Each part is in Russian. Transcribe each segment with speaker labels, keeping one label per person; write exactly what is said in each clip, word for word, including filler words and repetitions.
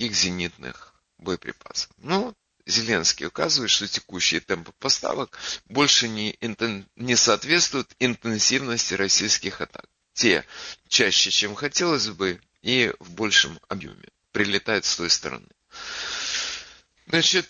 Speaker 1: никаких зенитных боеприпасов. Но Зеленский указывает, что текущие темпы поставок больше не, не соответствуют интенсивности российских атак. Те чаще, чем хотелось бы, и в большем объеме прилетают с той стороны. Значит,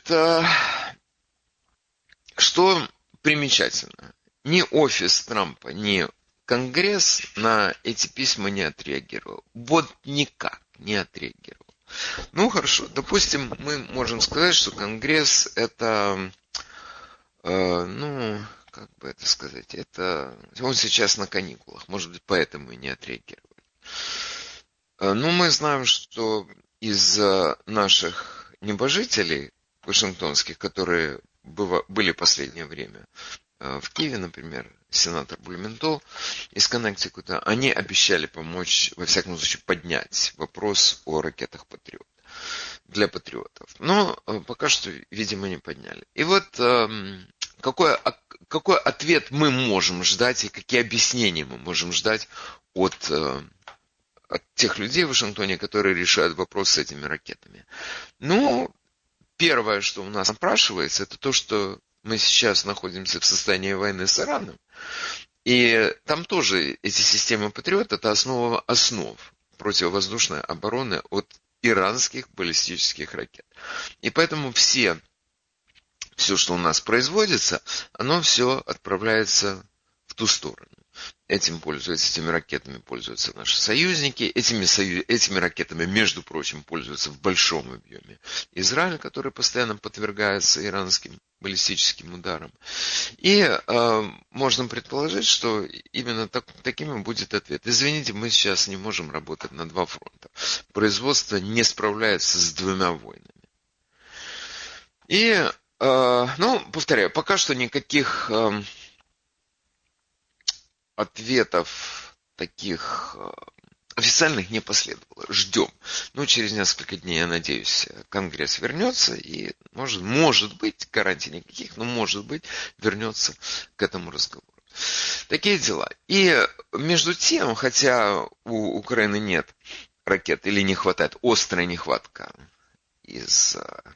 Speaker 1: что примечательно, ни офис Трампа, ни Конгресс на эти письма не отреагировал. Вот никак не отреагировал. Ну хорошо, допустим, мы можем сказать, что Конгресс это, э, ну, как бы это сказать, это он сейчас на каникулах, может быть, поэтому и не отреагировали. Э, но мы знаем, что из наших небожителей вашингтонских, которые было, были в последнее время в Киеве, например, сенатор Блюментал из Коннектикута, они обещали помочь, во всяком случае, поднять вопрос о ракетах Патриот для патриотов. Но пока что, видимо, не подняли. И вот какой, какой ответ мы можем ждать и какие объяснения мы можем ждать от, от тех людей в Вашингтоне, которые решают вопрос с этими ракетами. Ну, первое, что у нас напрашивается, это то, что мы сейчас находимся в состоянии войны с Ираном. И там тоже эти системы Патриот, это основа основ противовоздушной обороны от иранских баллистических ракет. И поэтому все, все, что у нас производится, оно все отправляется в ту сторону. Этим пользуются, этими ракетами пользуются наши союзники. Этими, сою, этими ракетами, между прочим, пользуются в большом объеме Израиль, который постоянно подвергается иранским баллистическим ударам. И э, можно предположить, что именно так, таким будет ответ. Извините, мы сейчас не можем работать на два фронта. Производство не справляется с двумя войнами. И, э, ну, повторяю, пока что никаких... Э, ответов таких официальных не последовало. Ждем. Ну, через несколько дней, я надеюсь, Конгресс вернется и, может, может быть, гарантий никаких, но, может быть, вернется к этому разговору. Такие дела. И между тем, хотя у Украины нет ракет или не хватает, острая нехватка из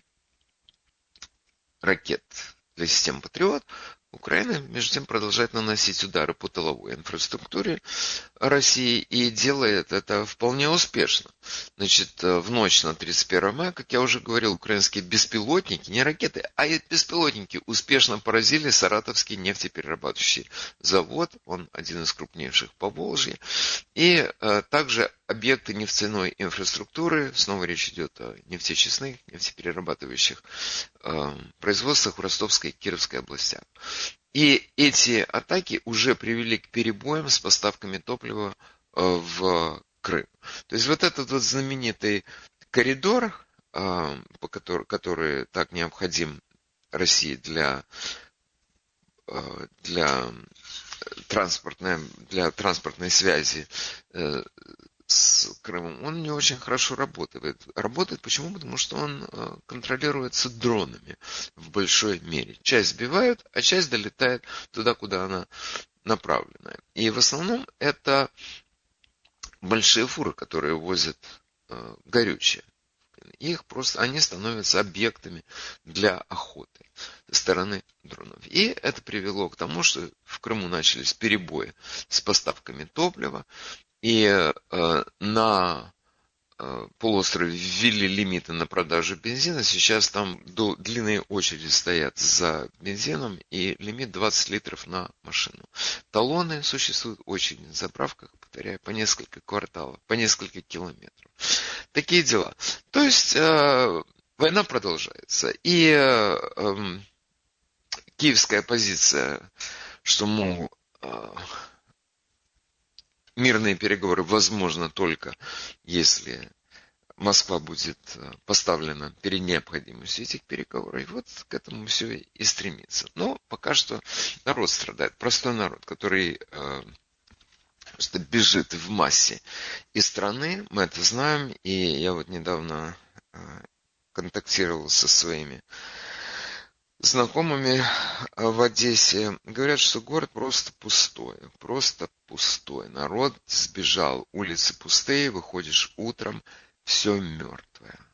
Speaker 1: ракет для систем Патриот, Украина, между тем, продолжает наносить удары по тыловой инфраструктуре России и делает это вполне успешно. Значит, в ночь на тридцать первое мая, как я уже говорил, украинские беспилотники, не ракеты, а беспилотники успешно поразили Саратовский нефтеперерабатывающий завод, он один из крупнейших по Волжье, и э, также объекты нефтяной инфраструктуры, снова речь идет о нефтечистных, нефтеперерабатывающих э, производствах в Ростовской и Кировской областях. И эти атаки уже привели к перебоям с поставками топлива э, в Крым. То есть вот этот вот знаменитый коридор, э, по который, который так необходим России для, э, для, транспортной, для транспортной связи э, с Крымом, он не очень хорошо работает. Работает почему? Потому что он контролируется дронами в большой мере. Часть сбивают, а часть долетает туда, куда она направлена. И в основном это большие фуры, которые возят горючее. Их просто, они становятся объектами для охоты со стороны дронов. И это привело к тому, что в Крыму начались перебои с поставками топлива. И э, на э, полуострове ввели лимиты на продажу бензина. Сейчас там до, длинные очереди стоят за бензином и лимит двадцать литров на машину. Талоны существуют, очереди на заправках, повторяю, по несколько кварталов, по несколько километров. Такие дела. То есть э, война продолжается. И э, э, киевская позиция, что, мол, э, мирные переговоры возможно только если Москва будет поставлена перед необходимостью этих переговоров. И вот к этому все и стремится. Но пока что народ страдает. Простой народ, который э, просто бежит в массе из страны. Мы это знаем. И я вот недавно э, контактировал со своими знакомыми в Одессе. Говорят, что город просто пустой. Просто пустой. Народ сбежал. Улицы пустые. Выходишь утром. Все мертвое.